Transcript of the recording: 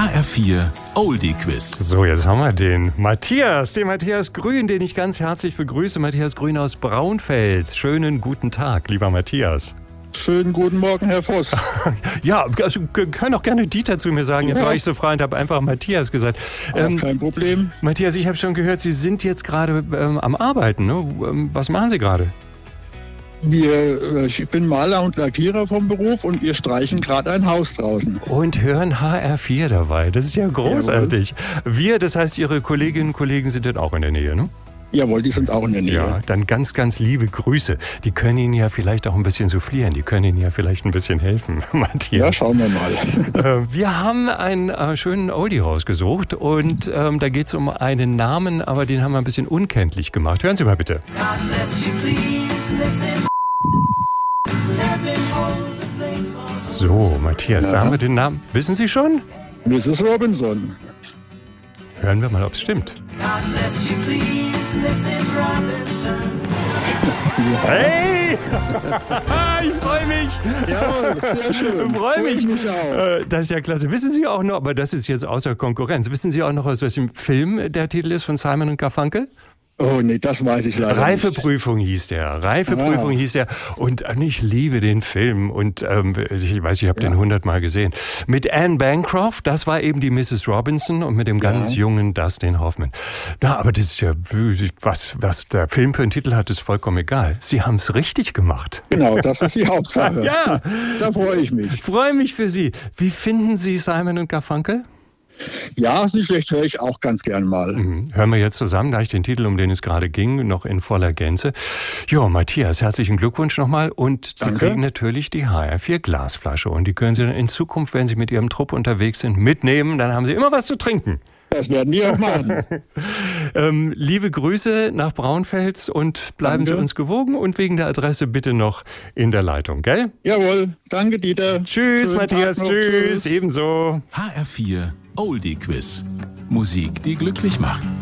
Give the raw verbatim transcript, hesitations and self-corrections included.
H R vier Oldie Quiz. So, jetzt haben wir den Matthias, den Matthias Grün, den ich ganz herzlich begrüße. Matthias Grün aus Braunfels. Schönen guten Tag, lieber Matthias. Schönen guten Morgen, Herr Voss. Ja, also können auch gerne Dieter zu mir sagen. Jetzt Ja. war ich so frei und habe einfach Matthias gesagt. Ähm, kein Problem. Matthias, ich habe schon gehört, Sie sind jetzt gerade ähm, am Arbeiten. Ne? Was machen Sie gerade? Wir, ich bin Maler und Lackierer vom Beruf und wir streichen gerade ein Haus draußen. Und hören H R vier dabei. Das ist ja großartig. Jawohl. Wir, das heißt, Ihre Kolleginnen und Kollegen sind dann auch in der Nähe, ne? Jawohl, die sind auch in der Nähe. Ja, dann ganz, ganz liebe Grüße. Die können Ihnen ja vielleicht auch ein bisschen soufflieren. Die können Ihnen ja vielleicht ein bisschen helfen, Matthias. Ja, schauen wir mal. Wir haben einen äh, schönen Oldie rausgesucht und ähm, da geht es um einen Namen, aber den haben wir ein bisschen unkenntlich gemacht. Hören Sie mal bitte. So, Matthias, ja. Sagen wir den Namen. Wissen Sie schon? Misses Robinson. Hören wir mal, ob es stimmt. Ja. Hey! Ich freue mich! Jawohl, sehr schön. Ich freue mich. mich auch. Das ist ja klasse. Wissen Sie auch noch, aber das ist jetzt außer Konkurrenz, wissen Sie auch noch, aus welchem Film der Titel ist von Simon und Garfunkel? Oh nee, das weiß ich leider Reifeprüfung nicht. hieß der. Reifeprüfung ah. hieß der. Und ich liebe den Film. Und ähm, ich weiß, ich habe ja. den hundertmal gesehen. Mit Anne Bancroft, das war eben die Misses Robinson und mit dem ganz ja. jungen Dustin Hoffman. Na, aber das ist ja, was, was der Film für einen Titel hat, ist vollkommen egal. Sie haben es richtig gemacht. Genau, das ist die Hauptsache. Ja. Da freue ich mich. Freue mich für Sie. Wie finden Sie Simon und Garfunkel? Ja, nicht schlecht, höre ich auch ganz gern mal. Mhm. Hören wir jetzt zusammen, gleich den Titel, um den es gerade ging, noch in voller Gänze. Jo, Matthias, herzlichen Glückwunsch nochmal. Und Sie Danke. kriegen natürlich die H R vier Glasflasche. Und die können Sie dann in Zukunft, wenn Sie mit Ihrem Trupp unterwegs sind, mitnehmen. Dann haben Sie immer was zu trinken. Das werden wir auch machen. ähm, liebe Grüße nach Braunfels und bleiben danke. Sie uns gewogen. Und wegen der Adresse bitte noch in der Leitung, gell? Jawohl, danke Dieter. Tschüss, Schönen Matthias, tschüss. tschüss, ebenso. H R vier Oldie Quiz. Musik, die glücklich macht.